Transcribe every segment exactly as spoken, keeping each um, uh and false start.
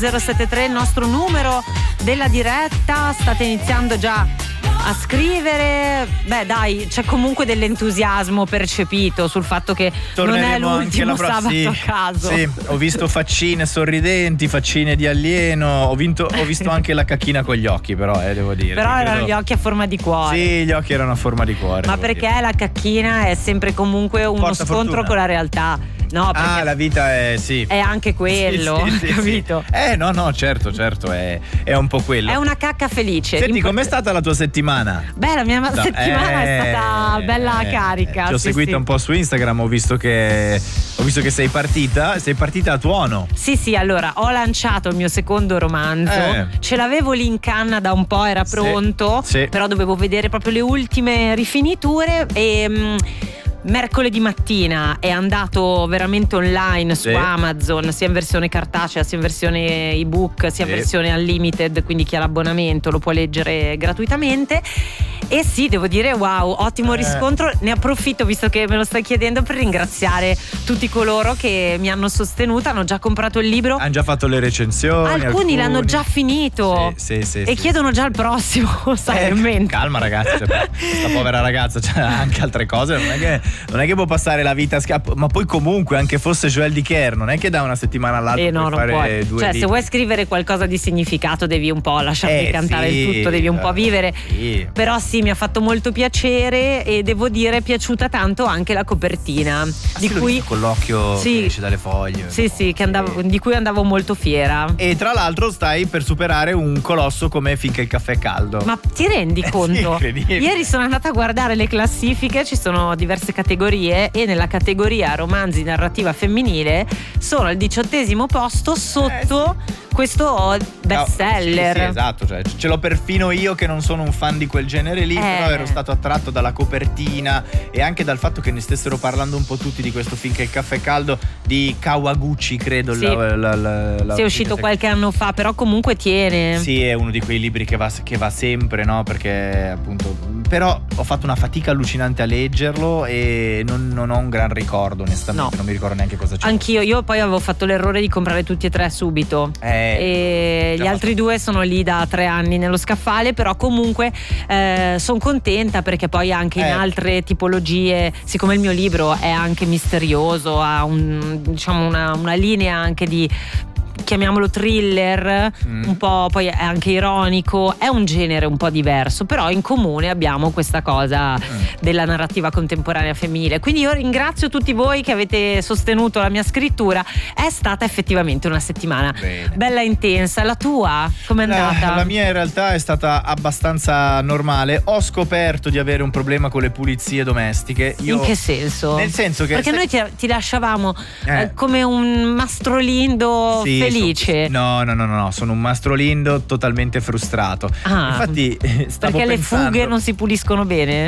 zero sette tre il nostro numero della diretta. State iniziando già a scrivere. Beh dai, c'è comunque dell'entusiasmo percepito sul fatto che Torneremo non è l'ultimo pro- sabato sì, a caso. Sì, ho visto faccine sorridenti, faccine di alieno, ho, vinto, ho visto anche la cacchina con gli occhi, però eh, devo dire. Però erano credo... gli occhi a forma di cuore. Sì, gli occhi erano a forma di cuore. Ma perché dire. La cacchina è sempre comunque uno Porta scontro fortuna. con la realtà. No, perché Ah, la vita è sì. è anche quello, Sì, sì, sì, capito? sì. Eh no, no, certo, certo, è, è un po' quello. È una cacca felice. Senti, Import- com'è stata la tua settimana? Beh, la mia No, settimana eh, è stata bella eh, carica. Ti ho sì, seguito sì. un po' su Instagram, ho visto che ho visto che sei partita, sei partita a tuono. Sì, sì, allora ho lanciato il mio secondo romanzo. Eh. Ce l'avevo lì in canna da un po', era Sì, pronto, sì. però dovevo vedere proprio le ultime rifiniture e mh, mercoledì mattina è andato veramente online su Sì. Amazon, sia in versione cartacea sia in versione ebook sia in Sì. versione unlimited, quindi chi ha l'abbonamento lo può leggere gratuitamente. E sì, devo dire wow, ottimo Eh. riscontro. Ne approfitto, visto che me lo stai chiedendo, per ringraziare tutti coloro che mi hanno sostenuta, hanno già comprato il libro. Hanno già fatto le recensioni. Alcuni, alcuni l'hanno già finito. Sì, sì, sì, e sì, chiedono già il prossimo, sai, Eh, in mente. calma ragazzi, cioè, questa povera ragazza c'ha anche altre cose, non è che, non è che può passare la vita a schiaffo, ma poi comunque anche fosse Joël Dicker non è che da una settimana all'altra Eh no, puoi non fare puoi. due Cioè, libri. se vuoi scrivere qualcosa di significato devi un po' lasciarti Eh, cantare sì, il tutto, devi un po' vabbè, vivere. sì. Però sì, mi ha fatto molto piacere e devo dire è piaciuta tanto anche la copertina, Ah, di sì, l'ho cui visto con l'occhio Sì. che esce dalle foglie. Sì, sì, che andavo, di cui andavo molto fiera. E tra l'altro stai per superare un colosso come Finché il caffè è caldo. Ma ti rendi Eh sì, conto? incredibile. Ieri sono andata a guardare le classifiche, ci sono diverse categorie e nella categoria romanzi narrativa femminile sono al diciottesimo posto sotto Eh, questo best seller. Sì, sì, esatto, cioè, ce l'ho perfino io che non sono un fan di quel genere lì, Eh. però ero stato attratto dalla copertina e anche dal fatto che ne stessero parlando un po' tutti di questo Finché il caffè è caldo di Kawaguchi, credo. Sì. la, la, la, la, Sì, è uscito qualche anno fa, però comunque tiene. Sì, è uno di quei libri che va, che va sempre, no? Perché appunto. Però ho fatto una fatica allucinante a leggerlo e non, non ho un gran ricordo, onestamente. No. Non mi ricordo neanche cosa c'è. Anch'io, io poi avevo fatto l'errore di comprare tutti e tre subito. Eh, E già gli altri fatto. due sono lì da tre anni nello scaffale, però comunque eh, sono contenta perché poi anche in Eh. altre tipologie, siccome il mio libro è anche misterioso, ha un, diciamo una, una linea anche di, chiamiamolo thriller, Mm. un po' poi è anche ironico, è un genere un po' diverso, però in comune abbiamo questa cosa Mm. della narrativa contemporanea femminile. Quindi io ringrazio tutti voi che avete sostenuto la mia scrittura. È stata effettivamente una settimana Bene. bella intensa. La tua com'è andata? La, la mia in realtà è stata abbastanza normale. Ho scoperto di avere un problema con le pulizie domestiche. Io, In che senso? Nel senso che Perché se- noi ti, ti lasciavamo Eh. eh, come un mastrolindo Sì, felice. so- no, no, no, no, no, sono un mastrolindo totalmente frustrato. Ah, Infatti, eh, stavo perché le pensando, fughe non si puliscono bene?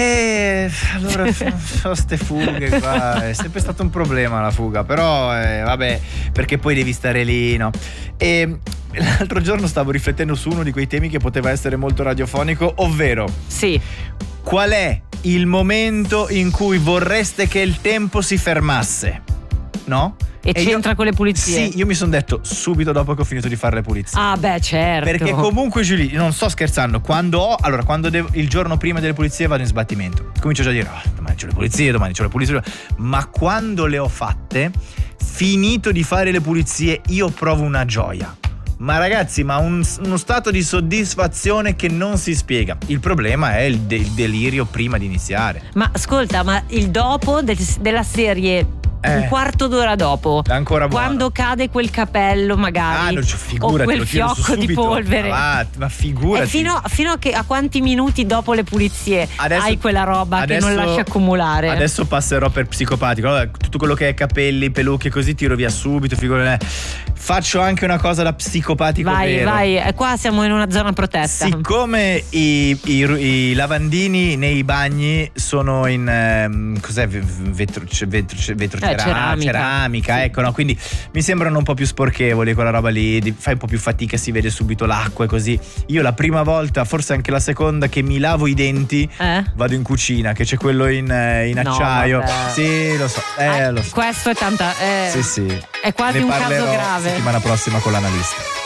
Eh, allora, so ste fughe qua. È sempre stato un problema la fuga, però, eh, vabbè, perché poi devi stare lì, no? E l'altro giorno stavo riflettendo su uno di quei temi che poteva essere molto radiofonico, ovvero Sì. qual è il momento in cui vorreste che il tempo si fermasse? No? E c'entra con le pulizie? Sì, io mi sono detto subito dopo che ho finito di fare le pulizie. Ah, beh, certo. Perché comunque, Giulia, non sto scherzando, quando ho, allora quando devo, il giorno prima delle pulizie vado in sbattimento, comincio già a dire, oh, domani c'ho le pulizie, domani c'ho le pulizie, ma quando le ho fatte, finito di fare le pulizie, io provo una gioia. Ma ragazzi, ma un, uno stato di soddisfazione che non si spiega. Il problema è il, de- il delirio prima di iniziare. Ma ascolta, ma il dopo del- della serie, Eh. un quarto d'ora dopo, È ancora buono. quando cade quel capello magari, Ah, non c'ho, o figurati, quel lo tiro su fiocco di subito. polvere, Ma, va, ma figurati. e fino, fino a, che, a quanti minuti dopo le pulizie Adesso- hai quella roba adesso- che non lasci accumulare? Adesso passerò per psicopatico. Allora, tutto quello che è capelli, peluche, così tiro via subito. Figurati. Faccio anche una cosa da psicopatico Vai, vero. vai, eh, qua siamo in una zona protetta. Siccome i, i, i lavandini nei bagni sono in ehm, cos'è vetro, vetro, vetro, Eh, cera- ceramica. ceramica, Sì. ecco, no? Quindi mi sembrano un po' più sporchevoli quella roba lì, di- fai un po' più fatica, si vede subito l'acqua e così. Io la prima volta, forse anche la seconda, che mi lavo i denti, Eh? vado in cucina, che c'è quello in, eh, in No, acciaio. vabbè. Sì, lo so, eh, Ah, lo so. questo è tanta. eh, Sì, sì. È quasi Ne un caso parlerò grave. settimana prossima con l'analista.